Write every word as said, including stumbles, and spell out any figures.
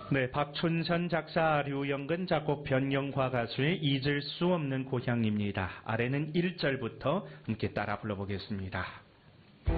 네, 박춘선 작사, 류영근 작곡, 변영화 가수의 잊을 수 없는 고향입니다. 아래는 일 절부터 함께 따라 불러보겠습니다.